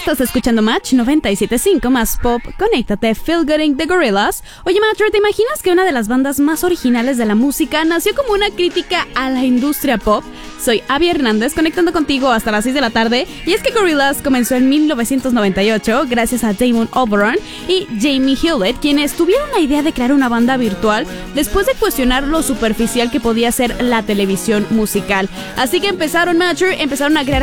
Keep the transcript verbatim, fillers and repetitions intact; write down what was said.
Estás escuchando Match noventa y siete punto cinco más pop. Conéctate, Feel Good in the Gorillaz. Oye, Matcher, ¿te imaginas que una de las bandas más originales de la música nació como una crítica a la industria pop? Soy Abby Hernández, conectando contigo hasta las seis de la tarde. Y es que Gorillaz comenzó en mil novecientos noventa y ocho gracias a Damon Albarn y Jamie Hewlett, quienes tuvieron la idea de crear una banda virtual después de cuestionar lo superficial que podía ser la televisión musical. Así que empezaron, Matcher, empezaron a crear